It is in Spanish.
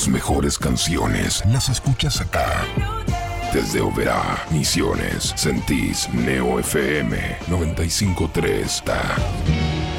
Las mejores canciones las escuchas acá. Desde Oberá, Misiones, Sentís, Neo FM 95.3.